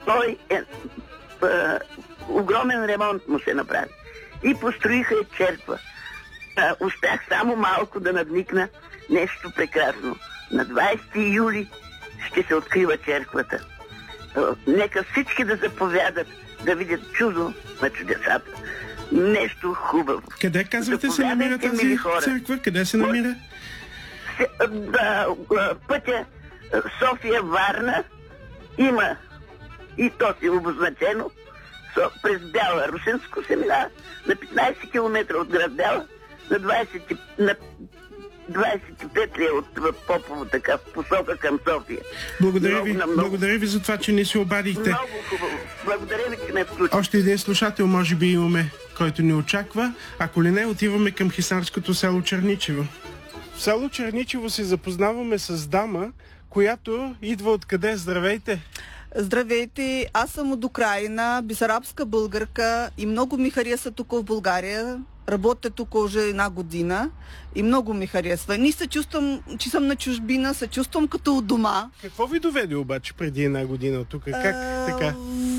той огромен ремонт му се направи. И построиха и черква. Успях само малко да надникна нещо прекрасно. На 20 юли ще се открива черквата. Нека всички да заповядат да видят чудо на чудесата. Нещо хубаво. Къде казвате се намира тази църква? Къде се намира? Пътя София-Варна има и то си обозначено през Бяла. Русинско се минава на 15 км от град Бяла, на 25 ли от Попово, така в посока към София. Благодаря ви за това, че не се обадихте. Много хубаво. Благодаря ви, че ме включите. Още един слушател може би имаме, който ни очаква. Ако ли не, отиваме към хисарското село Черничево. В село Черничево се запознаваме с дама, която идва откъде? Здравейте! Здравейте, аз съм от Украина, бесарабска българка и много ми хареса тук в България. Работя тук уже 1 година и много ми харесва. Не се чувствам, че съм на чужбина, се чувствам като у дома. Какво ви доведе обаче преди 1 година тук? Как така?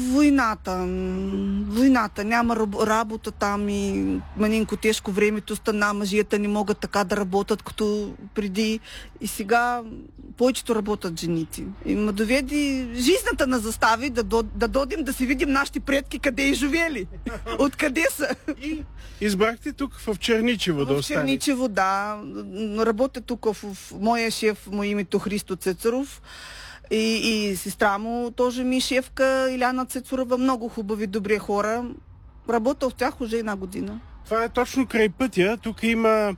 Войната. Няма работа там и манинко тежко времето стана. Мъжията не могат така да работят като преди. И сега повечето работят жените. И ме доведе жизната на застави да додим да си видим нашите предки къде и живели. Откъде са. И избрахте тук в Черничево да останете. В Черничево, да. Работя тук в моя шеф, му името Христо Цецаров. И сестра му тоже ми шефка Иляна Цецурова. Много хубави, добри хора. Работя в тях уже 1 година. Това е точно край пътя. Тук има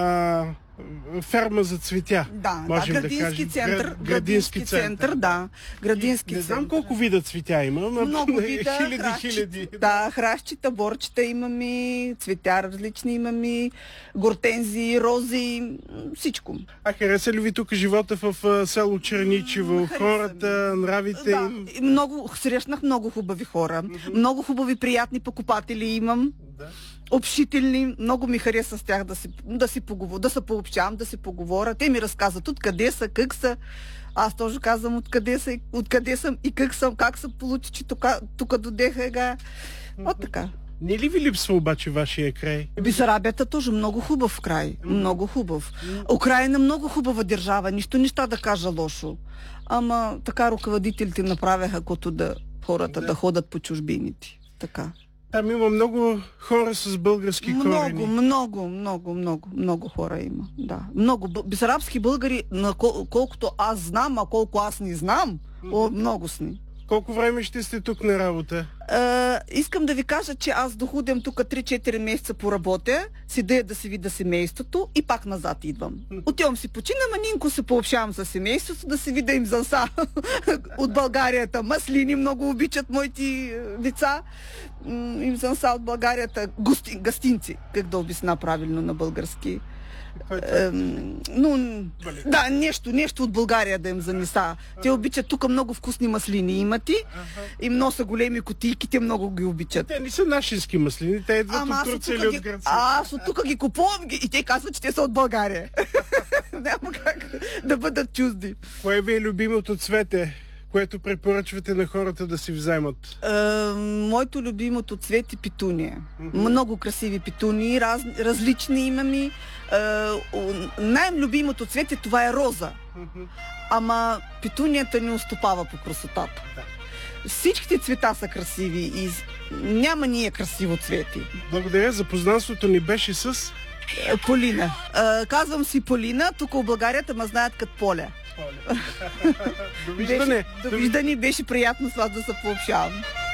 ферма за цветя. Да, градински център. Градински център, да. Градински не знам център. колко вида цветя има, но много вида, хиляди. Да, хращчета, борчета имаме, цветя различни имаме, гортензии, рози, всичко. А хареса ли ви тук живота в село Черничево? Хората, нравите им? Да, срещнах много хубави хора. Много хубави, приятни покупатели имам. Да. Общителни, много ми хареса с тях да си поговоря, да се пообщавам, да си поговоря. Те ми разказват откъде са, как са. Аз тоже казвам откъде съм и как се получи, че тук додеха ега. От така. Не ли ви липсва обаче вашия край? Бесарабията тоже много хубав край. Много хубав. Украина много хубава държава, нищо неща да кажа лошо. Ама така ръководителите направяха, като хората да ходят по чужбините. Така. Там има много хора с български корени. Много хора има. Да. Много бесарабски българи, колкото аз знам, а колко аз не знам, много сни. Колко време ще сте тук на работа? Искам да ви кажа, че аз доходям тук 3-4 месеца по работа, седя да си видя семейството и пак назад идвам. Отивам си почина, манинко се пообщавам с семейството, да си видя им занса от Българията. Маслини много обичат моите деца. Им занса от Българията. Гостинци, как да обясна правилно на български. Да, нещо от България да им занеса. Те обичат тук много вкусни маслини имат и много са големи кутийки, те много ги обичат. Те не са нашински маслини, те идват от Турция или от Гърция. Аз от тук ги купувам и те казват, че те са от България. Няма как да бъдат чужди. Кое ви е любимото цвете, което препоръчвате на хората да си вземат? Моето любимото цвет е петуния. Много красиви петунии, различни имаме. Най-любимото цвет това е роза. Ама петунията не уступава по красотата. Всичките цвета са красиви и няма ние красиво цвети. Благодаря. Запознанството ни беше с Полина. Казвам си Полина, тук в Българията ме знаят като Поля. Довиждане. Довиждане, беше приятно с вас да се пообщавам.